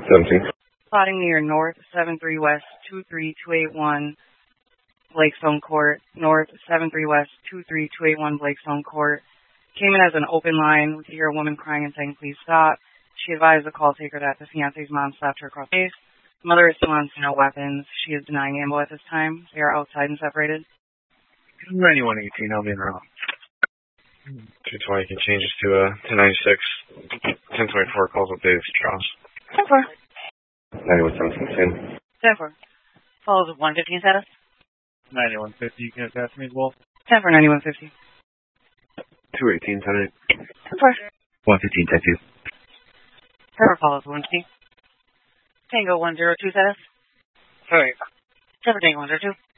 17. Plotting near North 73 West 23281 Blakestone Court. North 73 West 23281 Blakestone Court. Came in as an open line. We could hear a woman crying and saying, "Please stop." She advised the call taker that the fiance's mom slapped her across the face. Mother is still on no weapons. She is denying ammo at this time. They are outside and separated. 9118, I'll be in the room. 220 can change it to 1096. 1024 calls with Davis Charles. 10-4. 9117. 10-4. Follows with 115 status. 9150, you can pass me as well. 10-4, 9150. 218, 10-8. 10-4. 115, 10-2. 10-4 follows with 115. Tango 102 status. 10-8. 10-4 Tango 102.